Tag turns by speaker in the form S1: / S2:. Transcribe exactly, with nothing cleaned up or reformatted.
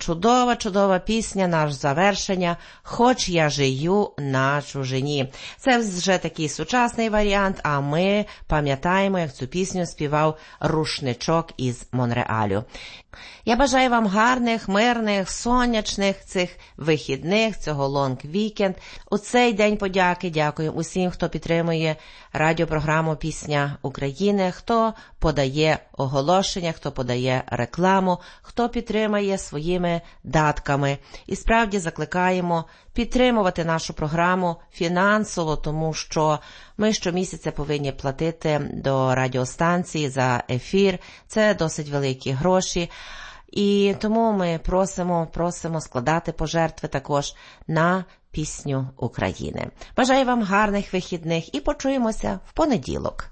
S1: чудова, чудова пісня, наш завершення «Хоч я жию на чужині». Це вже такий сучасний варіант, а ми пам'ятаємо, як цю пісню співав Рушничок із Монреалю. Я бажаю вам гарних, мирних, сонячних цих вихідних, цього лонг-вікенд. У цей День подяки дякую усім, хто підтримує радіопрограму «Пісня України», хто подає оголошення, хто подає рекламу, хто підтримує своїми датками. І справді закликаємо підтримувати нашу програму фінансово, тому що ми щомісяця повинні платити до радіостанції за ефір. Це досить великі гроші. І тому ми просимо, просимо складати пожертви також на пісню України. Бажаю вам гарних вихідних і почуємося в понеділок.